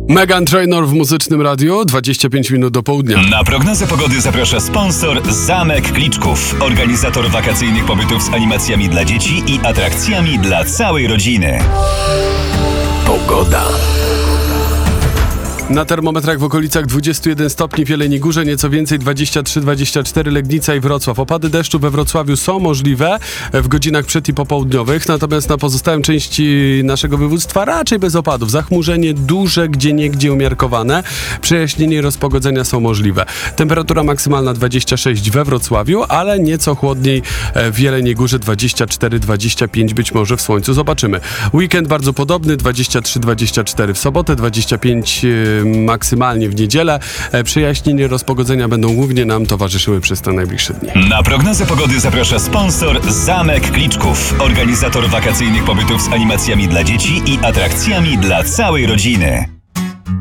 Meghan Trainor w Muzycznym Radiu, 25 minut do południa. Na prognozę pogody zaprasza sponsor Zamek Kliczków, organizator wakacyjnych pobytów z animacjami dla dzieci i atrakcjami dla całej rodziny. Pogoda. Na termometrach w okolicach 21 stopni w Jeleniej Górze, nieco więcej 23-24 Legnica i Wrocław. Opady deszczu we Wrocławiu są możliwe w godzinach przed- i popołudniowych, natomiast na pozostałym części naszego województwa raczej bez opadów. Zachmurzenie duże, gdzieniegdzie umiarkowane. Przejaśnienie i rozpogodzenia są możliwe. Temperatura maksymalna 26 we Wrocławiu, ale nieco chłodniej w Jeleniej Górze 24-25 być może w słońcu. Zobaczymy. Weekend bardzo podobny, 23-24 w sobotę, 25 maksymalnie w niedzielę. Przejaśnienie, rozpogodzenia będą głównie nam towarzyszyły przez te najbliższe dni. Na prognozę pogody zaprasza sponsor Zamek Kliczków, organizator wakacyjnych pobytów z animacjami dla dzieci i atrakcjami dla całej rodziny.